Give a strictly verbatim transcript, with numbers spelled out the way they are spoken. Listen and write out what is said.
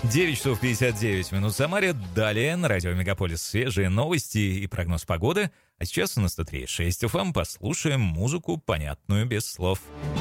девять часов пятьдесят девять минут в Самаре. Далее на радио Мегаполис свежие новости и прогноз погоды. А сейчас на сто три и шесть эф эм послушаем музыку, понятную без слов.